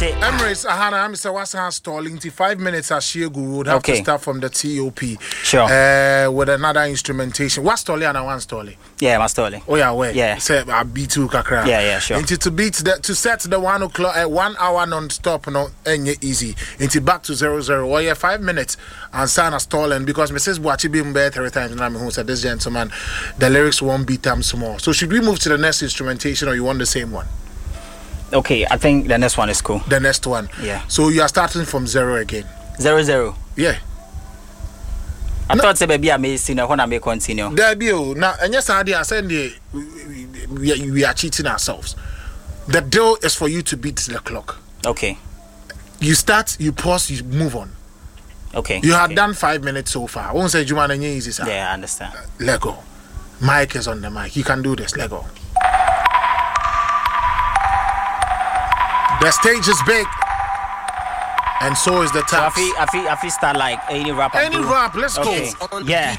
Emirates, Ahana, I'm Mr. Wasan stalling. 5 minutes as she go would have to start from the TOP. Sure. With another instrumentation. What's stalling and one stalling? Yeah, my stalling. Oh yeah, wait. Yeah. Say I beat you kakra. Yeah, sure. Into to beat to set the 1 o'clock 1 hour non-stop no any easy. Into back to 0-0. Oh yeah, 5 minutes and sign a stalling because Mrs. Buachi being better every time and who said this gentleman the lyrics won't beat them small. So should we move to the next instrumentation or you want the same one? Okay, I think the next one is cool. The next one. Yeah. So you are starting from 0 again. 0-0. Yeah. I thought say baby I may see now when I may continue. There be now and yes I said we are cheating ourselves. The deal is for you to beat the clock. Okay. You start, you pause, you move on. Okay. You have done 5 minutes so far. I won't say Juma and easy, sir. Yeah, I understand. Let go. Mike is on the mic. You can do this. Let go. The stage is big, and so is the task. So I feel start like any rap. Any rap, let's go. Yeah.